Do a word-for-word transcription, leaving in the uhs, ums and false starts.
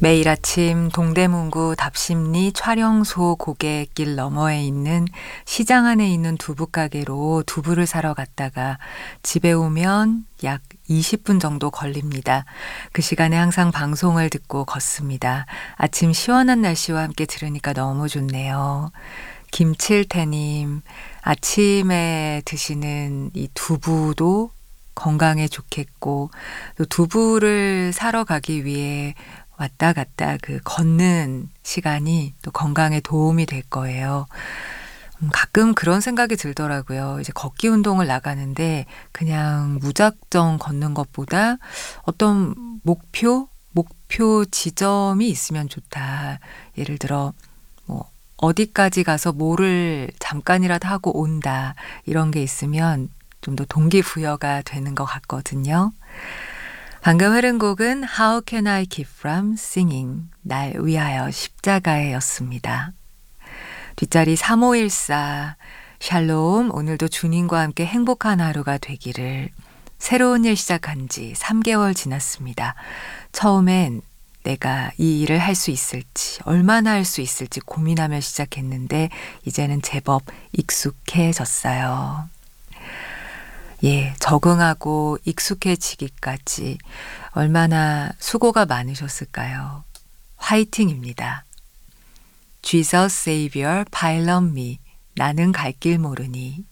매일 아침 동대문구 답심리 촬영소 고객길 너머에 있는 시장 안에 있는 두부가게로 두부를 사러 갔다가 집에 오면 약 이십 분 정도 걸립니다. 그 시간에 항상 방송을 듣고 걷습니다. 아침 시원한 날씨와 함께 들으니까 너무 좋네요. 김칠태님, 아침에 드시는 이 두부도 건강에 좋겠고, 또 두부를 사러 가기 위해 왔다 갔다 그 걷는 시간이 또 건강에 도움이 될 거예요. 음, 가끔 그런 생각이 들더라고요. 이제 걷기 운동을 나가는데 그냥 무작정 걷는 것보다 어떤 목표, 목표 지점이 있으면 좋다. 예를 들어 뭐 어디까지 가서 뭐를 잠깐이라도 하고 온다. 이런 게 있으면 좀 더 동기부여가 되는 것 같거든요. 방금 흐른 곡은 How Can I Keep From Singing? 날 위하여 십자가에 였습니다. 뒷자리 삼오일사 샬롬, 오늘도 주님과 함께 행복한 하루가 되기를. 새로운 일 시작한 지 삼 개월 지났습니다. 처음엔 내가 이 일을 할 수 있을지, 얼마나 할 수 있을지 고민하며 시작했는데 이제는 제법 익숙해졌어요. 예, 적응하고 익숙해지기까지 얼마나 수고가 많으셨을까요? 화이팅입니다. Jesus Savior, Pile on Me. 나는 갈 길 모르니.